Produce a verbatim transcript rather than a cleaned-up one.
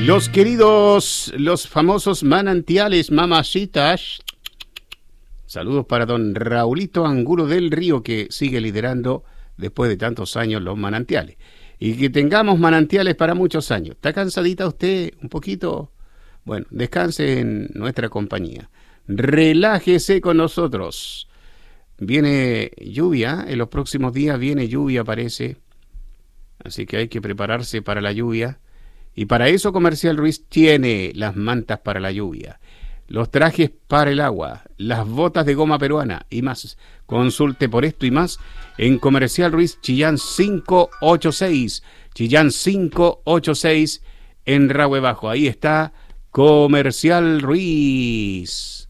Los queridos, los famosos manantiales, mamacitas. Saludos para don Raulito Angulo del Río, que sigue liderando después de tantos años los manantiales. Y que tengamos manantiales para muchos años. ¿Está cansadita usted un poquito? Bueno, descanse en nuestra compañía. Relájese con nosotros. Viene lluvia, en los próximos días viene lluvia, parece. Así que hay que prepararse para la lluvia. Y para eso Comercial Ruiz tiene las mantas para la lluvia, los trajes para el agua, las botas de goma peruana y más. Consulte por esto y más en Comercial Ruiz Chillán quinientos ochenta y seis. Chillán quinientos ochenta y seis en Rahue Bajo. Ahí está Comercial Ruiz.